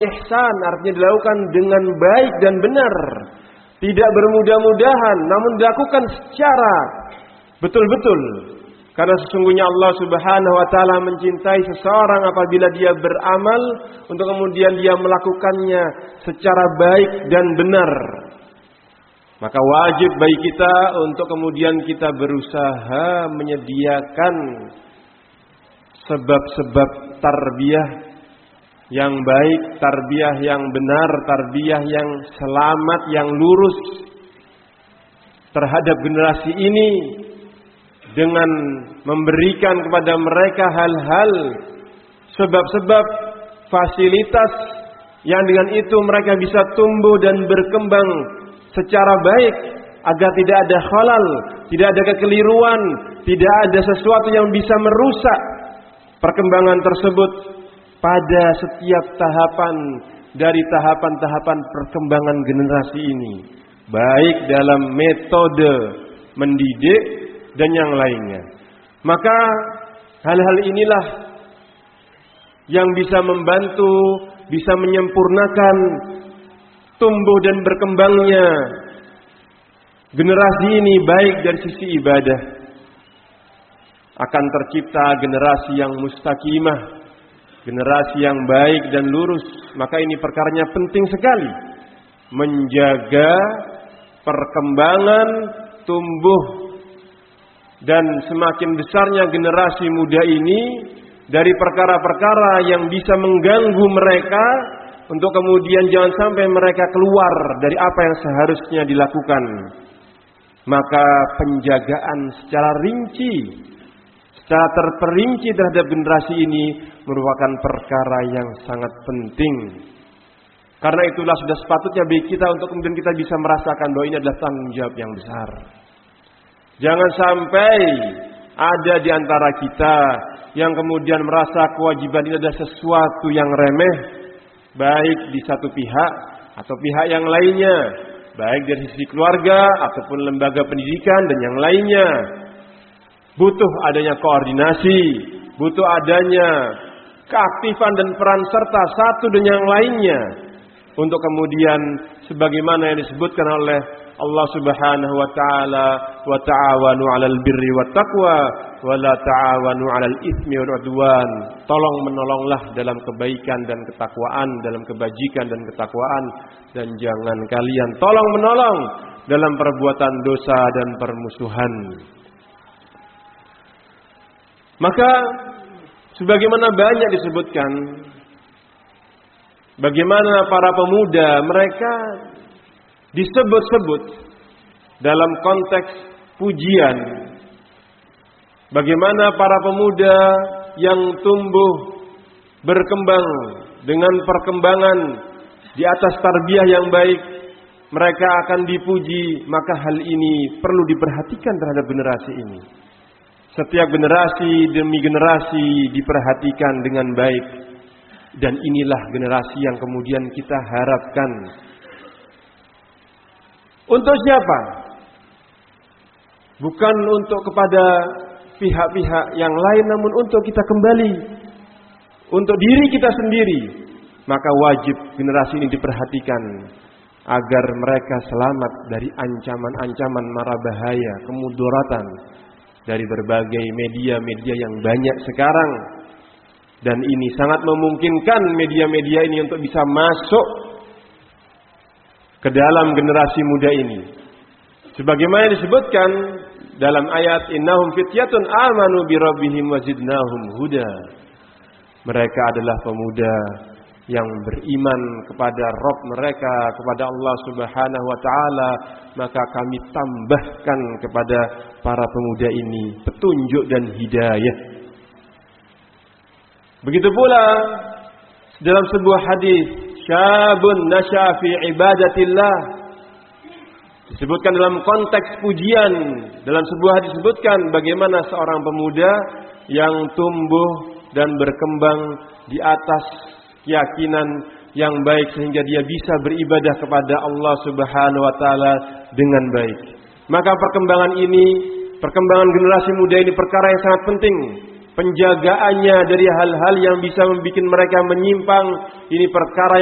ihsan, artinya dilakukan dengan baik dan benar. Tidak bermudah-mudahan, namun dilakukan secara betul-betul. Karena sesungguhnya Allah Subhanahu wa taala mencintai seseorang apabila dia beramal untuk kemudian dia melakukannya secara baik dan benar. Maka wajib bagi kita untuk kemudian kita berusaha menyediakan sebab-sebab tarbiyah yang baik, tarbiyah yang benar, tarbiyah yang selamat, yang lurus terhadap generasi ini dengan memberikan kepada mereka hal-hal, sebab-sebab, fasilitas yang dengan itu mereka bisa tumbuh dan berkembang secara baik agar tidak ada khalal, tidak ada kekeliruan, tidak ada sesuatu yang bisa merusak perkembangan tersebut pada setiap tahapan dari tahapan-tahapan perkembangan generasi ini, baik dalam metode mendidik dan yang lainnya. Maka hal-hal inilah yang bisa membantu, bisa menyempurnakan tumbuh dan berkembangnya generasi ini baik dari sisi ibadah. Akan tercipta generasi yang mustaqimah, generasi yang baik dan lurus. Maka ini perkaranya penting sekali, menjaga perkembangan, tumbuh dan semakin besarnya generasi muda ini dari perkara-perkara yang bisa mengganggu mereka, untuk kemudian jangan sampai mereka keluar dari apa yang seharusnya dilakukan. Maka penjagaan secara rinci, secara terperinci terhadap generasi ini merupakan perkara yang sangat penting. Karena itulah sudah sepatutnya bagi kita untuk kemudian kita bisa merasakan bahwa ini adalah tanggung jawab yang besar. Jangan sampai ada di antara kita yang kemudian merasa kewajiban ini adalah sesuatu yang remeh, baik di satu pihak atau pihak yang lainnya, baik dari sisi keluarga ataupun lembaga pendidikan dan yang lainnya. Butuh adanya koordinasi, butuh adanya keaktifan dan peran serta satu dan yang lainnya, untuk kemudian sebagaimana yang disebutkan oleh Allah Subhanahu wa taala, wa ta'awanu 'alal birri wat taqwa wa la ta'awanu 'alal itsmi wal 'udwan. Tolong menolonglah dalam kebaikan dan ketakwaan, dalam kebajikan dan ketakwaan, dan jangan kalian tolong menolong dalam perbuatan dosa dan permusuhan. Maka sebagaimana banyak disebutkan bagaimana para pemuda mereka disebut-sebut dalam konteks pujian. Bagaimana para pemuda yang tumbuh berkembang dengan perkembangan di atas tarbiyah yang baik, mereka akan dipuji. Maka hal ini perlu diperhatikan terhadap generasi ini. Setiap generasi demi generasi diperhatikan dengan baik. Dan inilah generasi yang kemudian kita harapkan. Untuk siapa? Bukan untuk kepada pihak-pihak yang lain, namun untuk kita kembali, untuk diri kita sendiri. Maka wajib generasi ini diperhatikan agar mereka selamat dari ancaman-ancaman mara bahaya, kemudaratan dari berbagai media-media yang banyak sekarang. Dan ini sangat memungkinkan media-media ini untuk bisa masuk ke dalam generasi muda ini. Sebagaimana disebutkan dalam ayat, innahum fityatun amanu bi rabbihim wazidnahum huda. Mereka adalah pemuda yang beriman kepada Rabb mereka, kepada Allah Subhanahu wa taala, maka kami tambahkan kepada para pemuda ini petunjuk dan hidayah. Begitu pula dalam sebuah hadis, syabun nasya fi ibadatillah, disebutkan dalam konteks pujian. Dalam sebuah hadis disebutkan bagaimana seorang pemuda yang tumbuh dan berkembang di atas keyakinan yang baik sehingga dia bisa beribadah kepada Allah Subhanahu wa taala dengan baik. Maka perkembangan ini, perkembangan generasi muda ini perkara yang sangat penting. Penjagaannya dari hal-hal yang bisa membuat mereka menyimpang, ini perkara